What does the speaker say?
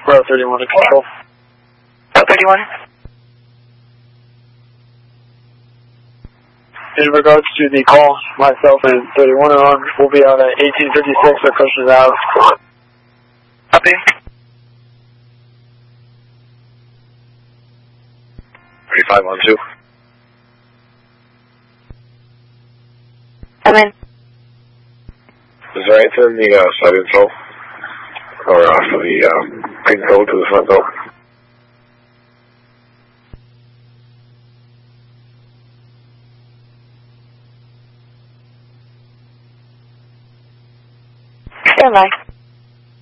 Row 31 to control. Row 31. In regards to the call, myself and 31 are on. We'll be out at 1856 at Cushman's Ave. Copy. 3512. I'm in. Is there anything in the side info? Or for the pin code to the front door? Stand by.